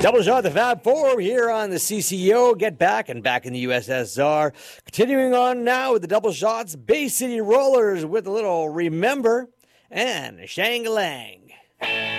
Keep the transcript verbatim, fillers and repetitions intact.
Double shot the Fab Four here on the C C O. Get back and back in the U S S R. Continuing on now with the double shots, Bay City Rollers with a little Remember and Shang-a-Lang.